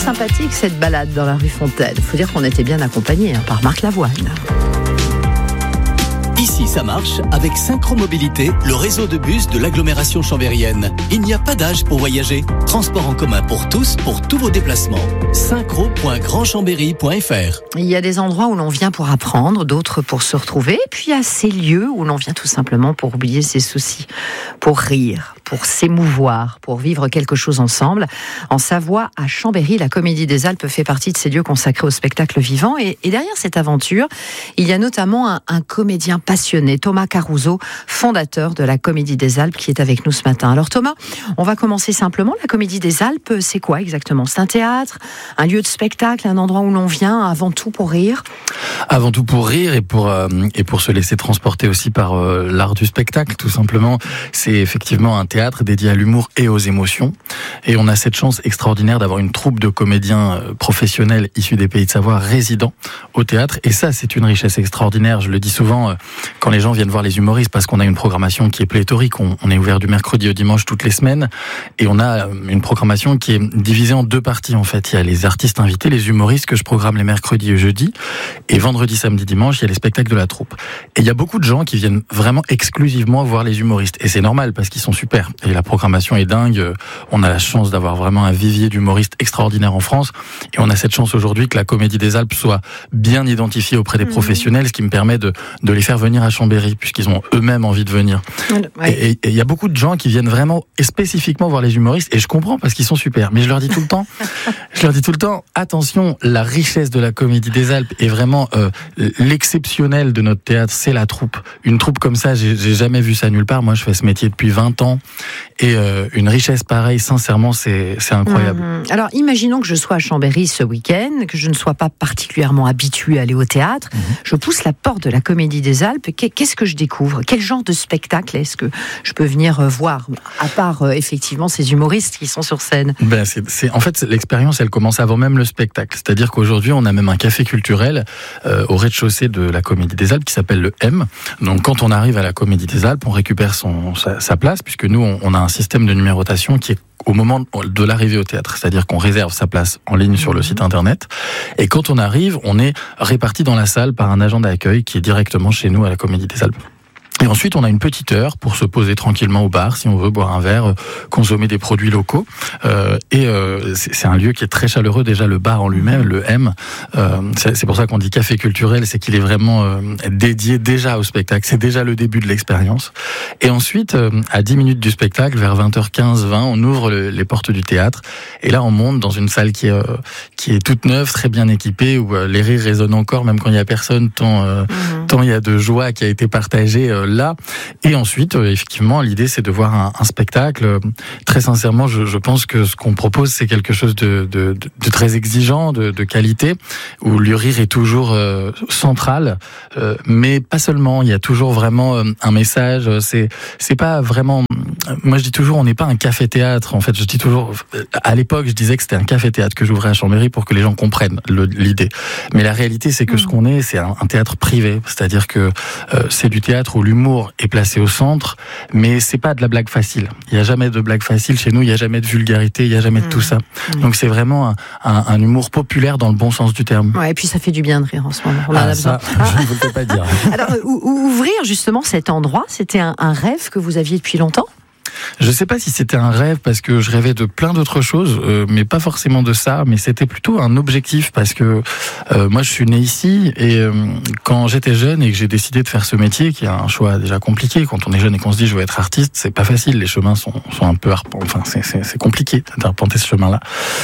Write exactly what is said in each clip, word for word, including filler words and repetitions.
sympathique cette balade dans la rue Fontaine. Il faut dire qu'on était bien accompagnés hein, par Marc Lavoine. Ici, ça marche avec Synchromobilité, le réseau de bus de l'agglomération chambérienne. Il n'y a pas d'âge pour voyager. Transport en commun pour tous, pour tous vos déplacements. synchro point grand chambéry point f r. Il y a des endroits où l'on vient pour apprendre, d'autres pour se retrouver. Puis il y a ces lieux où l'on vient tout simplement pour oublier ses soucis, pour rire, pour s'émouvoir, pour vivre quelque chose ensemble. En Savoie, à Chambéry, la Comédie des Alpes fait partie de ces lieux consacrés au spectacle vivant. Et, et derrière cette aventure, il y a notamment un, un comédien passionné, Thomas Caruso, fondateur de la Comédie des Alpes, qui est avec nous ce matin. Alors Thomas, on va commencer simplement. La Comédie des Alpes, c'est quoi exactement ? C'est un théâtre, un lieu de spectacle, un endroit où l'on vient avant tout pour rire ? Avant tout pour rire et pour, euh, et pour se laisser transporter aussi par euh, l'art du spectacle, tout simplement. C'est effectivement un théâtre dédié à l'humour et aux émotions. Et on a cette chance extraordinaire d'avoir une troupe de comédiens euh, professionnels issus des Pays de Savoie résidents au théâtre. Et ça, c'est une richesse extraordinaire. Je le dis souvent euh, quand les gens viennent voir les humoristes, parce qu'on a une programmation qui est pléthorique. On, on est ouvert du mercredi au dimanche toutes les semaines. Et on a une programmation qui est divisée en deux parties, en fait. Il y a les artistes invités, les humoristes que je programme les mercredis et jeudis. Et vendredi, samedi, dimanche, il y a les spectacles de la troupe. Et il y a beaucoup de gens qui viennent vraiment exclusivement voir les humoristes. Et c'est normal, parce qu'ils sont super. Et la programmation est dingue. On a la chance d'avoir vraiment un vivier d'humoristes extraordinaire en France. Et on a cette chance aujourd'hui que la Comédie des Alpes soit bien identifiée auprès des mmh. professionnels, ce qui me permet de, de les faire venir à Chambéry, puisqu'ils ont eux-mêmes envie de venir. Ouais. Et il y a beaucoup de gens qui viennent vraiment et spécifiquement voir les humoristes. Et je comprends, parce qu'ils sont super. Mais je leur dis tout le temps, je leur dis tout le temps, attention, la richesse de la Comédie des Alpes est vraiment euh, l'exceptionnel de notre théâtre, c'est la troupe. Une troupe comme ça, j'ai, j'ai jamais vu ça nulle part. Moi, je fais ce métier depuis vingt ans. Et euh, une richesse pareille, sincèrement, c'est, c'est incroyable. Mmh. Alors, imaginons que je sois à Chambéry ce week-end, que je ne sois pas particulièrement habituée à aller au théâtre. Mmh. Je pousse la porte de la Comédie des Alpes. Qu'est-ce que je découvre ? Quel genre de spectacle est-ce que je peux venir voir, à part euh, effectivement ces humoristes qui sont sur scène ? Ben, c'est, c'est, en fait, l'expérience, elle commence avant même le spectacle. C'est-à-dire qu'aujourd'hui, on a même un café culturel euh, au rez-de-chaussée de la Comédie des Alpes qui s'appelle le M. Donc, quand on arrive à la Comédie des Alpes, on récupère son, sa, sa place, puisque nous, on, on a un système de numérotation qui est au moment de l'arrivée au théâtre, c'est-à-dire qu'on réserve sa place en ligne sur le site internet, et quand on arrive, on est réparti dans la salle par un agent d'accueil qui est directement chez nous à la Comédie des Alpes. Et ensuite, on a une petite heure pour se poser tranquillement au bar, si on veut boire un verre, euh, consommer des produits locaux. Euh, et euh, c'est, c'est un lieu qui est très chaleureux. Déjà, le bar en lui-même, le M, euh, c'est, c'est pour ça qu'on dit café culturel, c'est qu'il est vraiment euh, dédié déjà au spectacle. C'est déjà le début de l'expérience. Et ensuite, euh, à dix minutes du spectacle, vers vingt heures quinze, vingt, on ouvre le, les portes du théâtre. Et là, on monte dans une salle qui est, euh, qui est toute neuve, très bien équipée, où euh, les rires résonnent encore, même quand il n'y a personne, tant, euh, mmh. tant il y a de joie qui a été partagée euh, là. Et ensuite, euh, effectivement, l'idée, c'est de voir un, un spectacle. Très sincèrement, je, je pense que ce qu'on propose, c'est quelque chose de, de, de, de très exigeant, de, de qualité, où le rire est toujours euh, central, euh, mais pas seulement. Il y a toujours vraiment euh, un message. C'est, c'est pas vraiment. Moi, je dis toujours, on n'est pas un café-théâtre. En fait, je dis toujours. À l'époque, je disais que c'était un café-théâtre que j'ouvrais à Chambéry pour que les gens comprennent le, l'idée. Mais la réalité, c'est que mmh. ce qu'on est, c'est un, un théâtre privé. C'est-à-dire que euh, c'est du théâtre où l'humour est placé au centre, mais c'est pas de la blague facile. Il y a jamais de blague facile chez nous. Il y a jamais de vulgarité. Il y a jamais de mmh. tout ça. Mmh. Donc c'est vraiment un, un, un humour populaire dans le bon sens du terme. Ouais, et puis ça fait du bien de rire en ce moment. On ah, en a ça, besoin. je ne vous le peux pas dire. Alors, ouvrir justement cet endroit, c'était un, un rêve que vous aviez depuis longtemps ? Je sais pas si c'était un rêve, parce que je rêvais de plein d'autres choses, euh, mais pas forcément de ça, mais c'était plutôt un objectif, parce que euh, moi je suis né ici, et euh, quand j'étais jeune et que j'ai décidé de faire ce métier, qui est un choix déjà compliqué, quand on est jeune et qu'on se dit je veux être artiste, c'est pas facile, les chemins sont, sont un peu arpentés, enfin c'est, c'est, c'est compliqué d'arpenter ce chemin-là.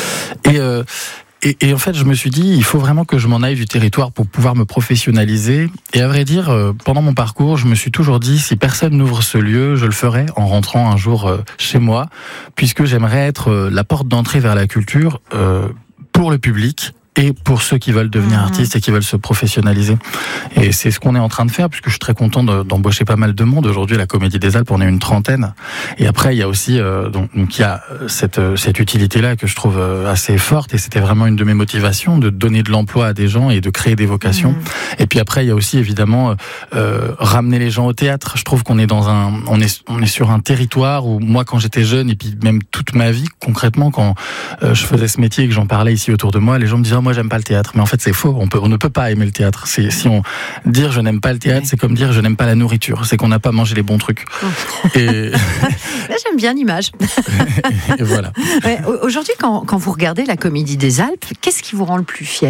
Et euh, Et, et en fait, je me suis dit, il faut vraiment que je m'en aille du territoire pour pouvoir me professionnaliser. Et à vrai dire, euh, pendant mon parcours, je me suis toujours dit, si personne n'ouvre ce lieu, je le ferai en rentrant un jour euh, chez moi, puisque j'aimerais être euh, la porte d'entrée vers la culture euh, pour le public et pour ceux qui veulent devenir mmh. artistes et qui veulent se professionnaliser. Et c'est ce qu'on est en train de faire, puisque je suis très content de, d'embaucher pas mal de monde. Aujourd'hui, à la Comédie des Alpes, on est une trentaine. Et après, il y a aussi, euh, donc, donc il y a cette, cette utilité-là que je trouve assez forte, et c'était vraiment une de mes motivations, de donner de l'emploi à des gens et de créer des vocations. Mmh. Et puis après, il y a aussi évidemment euh, ramener les gens au théâtre. Je trouve qu'on est dans un, on est, on est sur un territoire où moi, quand j'étais jeune, et puis même toute ma vie, concrètement, quand euh, je faisais ce métier et que j'en parlais ici autour de moi, les gens me disaient oh, moi j'aime pas le théâtre. Mais en fait, c'est faux. On peut, on ne peut pas aimer le théâtre. C'est, si on dire je n'aime pas le théâtre, oui. c'est comme dire je n'aime pas la nourriture. C'est qu'on n'a pas mangé les bons trucs. Et là, j'aime bien l'image. Et voilà. Ouais, aujourd'hui, quand, quand vous regardez la Comédie des Alpes, qu'est-ce qui vous rend le plus fier ?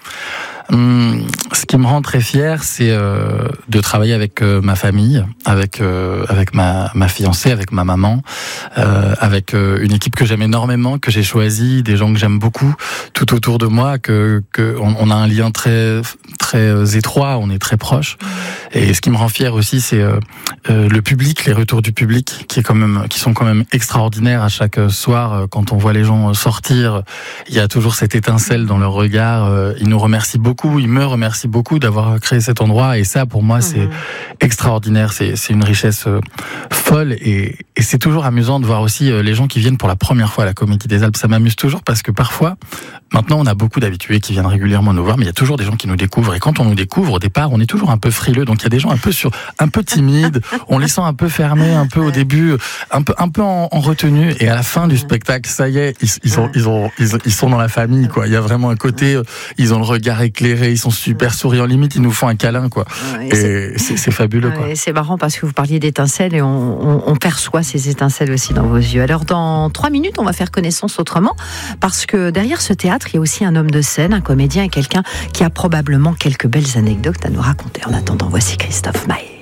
Hum, ce qui me rend très fier, c'est euh, de travailler avec euh, ma famille, avec euh, avec ma ma fiancée, avec ma maman, euh, avec euh, une équipe que j'aime énormément, que j'ai choisie, des gens que j'aime beaucoup, tout autour de moi, que que on, on a un lien très très étroit, on est très proches. Et ce qui me rend fier aussi, c'est euh, euh, le public, les retours du public, qui est quand même qui sont quand même extraordinaires à chaque soir. Quand on voit les gens sortir, il y a toujours cette étincelle dans leur regard. Euh, ils nous remercient beaucoup. Il me remercie beaucoup d'avoir créé cet endroit, et ça pour moi c'est mmh. extraordinaire, c'est, c'est une richesse euh, folle, et, et c'est toujours amusant de voir aussi euh, les gens qui viennent pour la première fois à la Comédie des Alpes. Ça m'amuse toujours parce que parfois, maintenant on a beaucoup d'habitués qui viennent régulièrement nous voir, mais il y a toujours des gens qui nous découvrent, et quand on nous découvre au départ on est toujours un peu frileux, donc il y a des gens un peu sur, un peu timides, on les sent un peu fermés, un peu au début, un peu, un peu en, en retenue, et à la fin du spectacle, ça y est, ils, ils, sont, ils, ont, ils, ils sont dans la famille, quoi. Il y a vraiment un côté, euh, ils ont le regard éclairé, ils sont super souriants, limite ils nous font un câlin, quoi. Ouais, et c'est, c'est, c'est fabuleux, quoi. Ouais, c'est marrant parce que vous parliez d'étincelles, et on, on, on perçoit ces étincelles aussi dans vos yeux. Alors dans trois minutes, on va faire connaissance autrement, parce que derrière ce théâtre, il y a aussi un homme de scène, un comédien, et quelqu'un qui a probablement quelques belles anecdotes à nous raconter. En attendant, voici Christophe Maé.